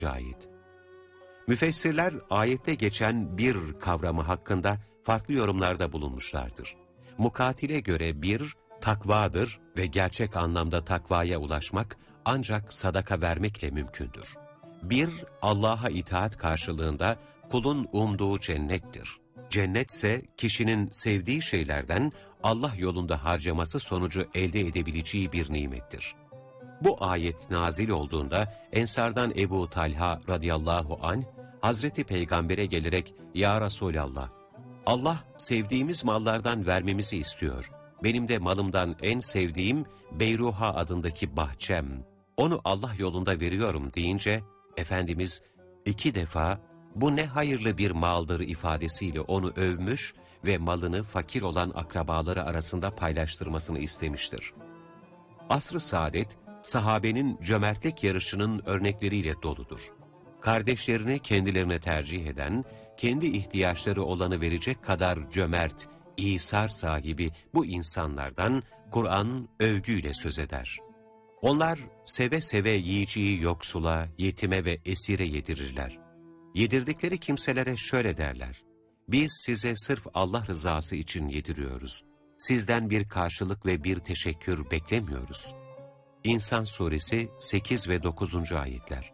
Ayet. Müfessirler ayette geçen bir kavramı hakkında farklı yorumlarda bulunmuşlardır. Mukatile göre bir, takvadır ve gerçek anlamda takvaya ulaşmak ancak sadaka vermekle mümkündür. Bir, Allah'a itaat karşılığında kulun umduğu cennettir. Cennetse kişinin sevdiği şeylerden Allah yolunda harcaması sonucu elde edebileceği bir nimettir. Bu ayet nazil olduğunda Ensardan Ebu Talha radıyallahu anh, Hazreti Peygamber'e gelerek "Ya Resulallah, Allah sevdiğimiz mallardan vermemizi istiyor. Benim de malımdan en sevdiğim Beyruha adındaki bahçem. Onu Allah yolunda veriyorum" deyince, Efendimiz 2 defa "Bu ne hayırlı bir maldır" ifadesiyle onu övmüş ve malını fakir olan akrabaları arasında paylaştırmasını istemiştir. Asr-ı Saadet, sahabenin cömertlik yarışının örnekleriyle doludur. Kardeşlerini kendilerine tercih eden, kendi ihtiyaçları olanı verecek kadar cömert, İsar sahibi bu insanlardan Kur'an övgüyle söz eder. Onlar seve seve yiyeceği yoksula, yetime ve esire yedirirler. Yedirdikleri kimselere şöyle derler: "Biz size sırf Allah rızası için yediriyoruz. Sizden bir karşılık ve bir teşekkür beklemiyoruz." İnsan Suresi 8 ve 9. ayetler.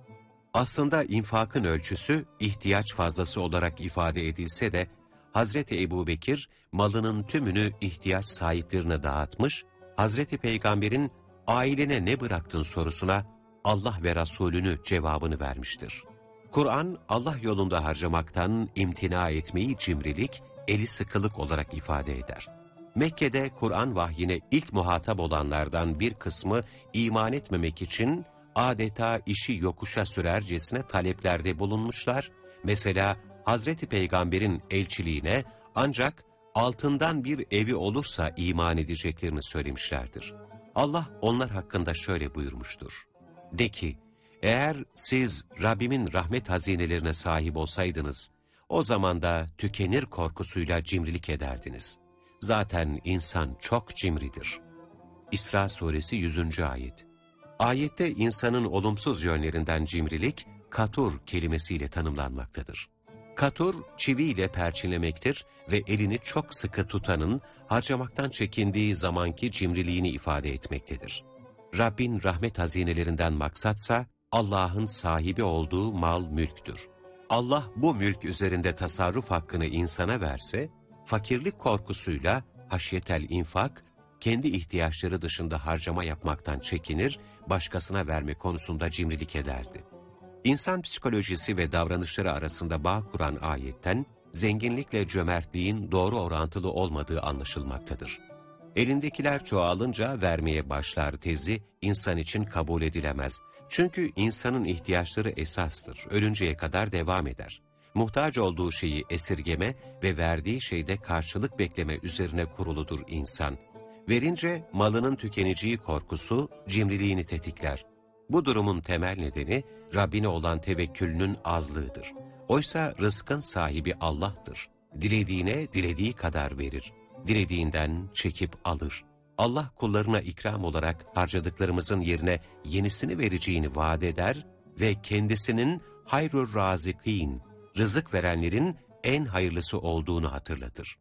Aslında infakın ölçüsü ihtiyaç fazlası olarak ifade edilse de, Hazreti Ebubekir malının tümünü ihtiyaç sahiplerine dağıtmış, Hazreti Peygamber'in "Ailene ne bıraktın?" sorusuna Allah ve Resulünü cevabını vermiştir. Kur'an, Allah yolunda harcamaktan imtina etmeyi cimrilik, eli sıkılık olarak ifade eder. Mekke'de Kur'an vahyine ilk muhatap olanlardan bir kısmı iman etmemek için adeta işi yokuşa sürercesine taleplerde bulunmuşlar. Mesela Hazreti Peygamber'in elçiliğine ancak altından bir evi olursa iman edeceklerini söylemişlerdir. Allah onlar hakkında şöyle buyurmuştur: "De ki, eğer siz Rabbimin rahmet hazinelerine sahip olsaydınız, o zaman da tükenir korkusuyla cimrilik ederdiniz. Zaten insan çok cimridir." İsra Suresi 100. ayet. Ayette insanın olumsuz yönlerinden cimrilik, katur kelimesiyle tanımlanmaktadır. Katur, çiviyle perçinlemektir ve elini çok sıkı tutanın harcamaktan çekindiği zamanki cimriliğini ifade etmektedir. Rabbin rahmet hazinelerinden maksatsa, Allah'ın sahibi olduğu mal mülktür. Allah bu mülk üzerinde tasarruf hakkını insana verse, fakirlik korkusuyla haşyetel infak, kendi ihtiyaçları dışında harcama yapmaktan çekinir, başkasına verme konusunda cimrilik ederdi. İnsan psikolojisi ve davranışları arasında bağ kuran ayetten, zenginlikle cömertliğin doğru orantılı olmadığı anlaşılmaktadır. Elindekiler çoğalınca vermeye başlar tezi, insan için kabul edilemez. Çünkü insanın ihtiyaçları esastır, ölünceye kadar devam eder. Muhtaç olduğu şeyi esirgeme ve verdiği şeyde karşılık bekleme üzerine kuruludur insan. Verince malının tükeneceği korkusu cimriliğini tetikler. Bu durumun temel nedeni Rabbine olan tevekkülünün azlığıdır. Oysa rızkın sahibi Allah'tır. Dilediğine dilediği kadar verir. Dilediğinden çekip alır. Allah kullarına ikram olarak harcadıklarımızın yerine yenisini vereceğini vaat eder ve kendisinin hayrur razikîn, rızık verenlerin en hayırlısı olduğunu hatırlatır.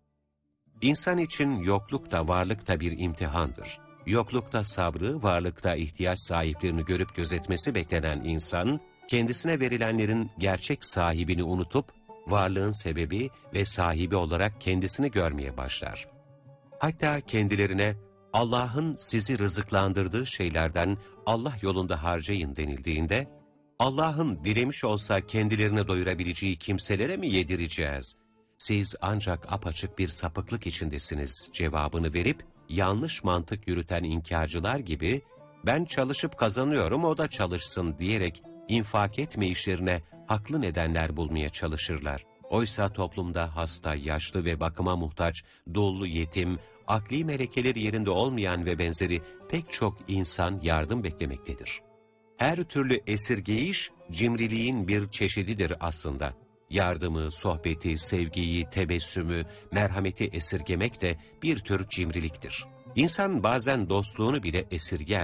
İnsan için yokluk da varlık da bir imtihandır. Yoklukta sabrı, varlıkta ihtiyaç sahiplerini görüp gözetmesi beklenen insan, kendisine verilenlerin gerçek sahibini unutup, varlığın sebebi ve sahibi olarak kendisini görmeye başlar. Hatta kendilerine Allah'ın sizi rızıklandırdığı şeylerden Allah yolunda harcayın denildiğinde, Allah'ın dilemiş olsa kendilerini doyurabileceği kimselere mi yedireceğiz? Siz ancak apaçık bir sapıklık içindesiniz cevabını verip, yanlış mantık yürüten inkarcılar gibi, ben çalışıp kazanıyorum o da çalışsın diyerek infak etme işlerine haklı nedenler bulmaya çalışırlar. Oysa toplumda hasta, yaşlı ve bakıma muhtaç, dul, yetim, akli melekeleri yerinde olmayan ve benzeri pek çok insan yardım beklemektedir. Her türlü esirgeyiş, cimriliğin bir çeşididir aslında. Yardımı, sohbeti, sevgiyi, tebessümü, merhameti esirgemek de bir tür cimriliktir. İnsan bazen dostluğunu bile esirger.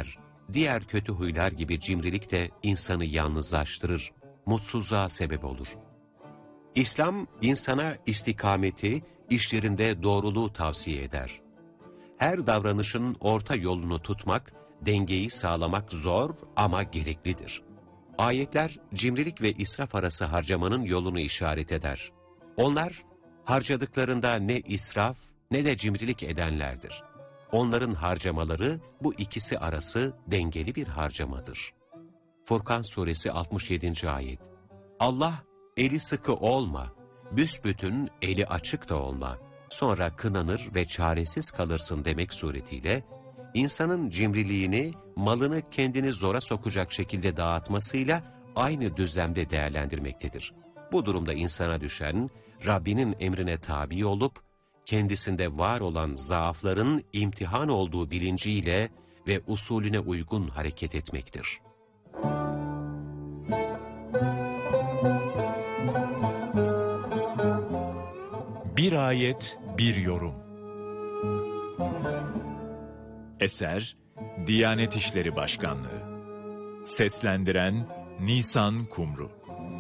diğer kötü huylar gibi cimrilik de insanı yalnızlaştırır, mutsuzluğa sebep olur. İslam, insana istikameti, işlerinde doğruluğu tavsiye eder. Her davranışın orta yolunu tutmak, dengeyi sağlamak zor ama gereklidir. Ayetler, cimrilik ve israf arası harcamanın yolunu işaret eder. Onlar, harcadıklarında ne israf ne de cimrilik edenlerdir. Onların harcamaları bu ikisi arası dengeli bir harcamadır. Furkan Suresi 67. Ayet. Allah, eli sıkı olma, büsbütün eli açık da olma, sonra kınanır ve çaresiz kalırsın demek suretiyle, insanın cimriliğini, malını kendini zora sokacak şekilde dağıtmasıyla aynı düzlemde değerlendirmektedir. Bu durumda insana düşen, Rabbinin emrine tabi olup, kendisinde var olan zaafların imtihan olduğu bilinciyle ve usulüne uygun hareket etmektir. Bir ayet, bir yorum. Eser, Diyanet İşleri Başkanlığı. Seslendiren Nisan Kumru.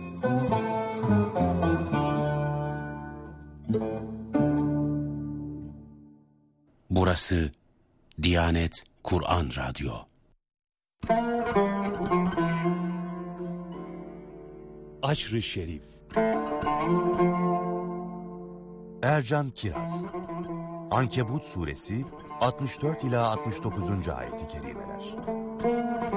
Burası Diyanet Kur'an Radyo. Aşr-ı Şerif. Ercan Kiraz. Ankebut Suresi 64 ila 69. ayet-i kerimeler.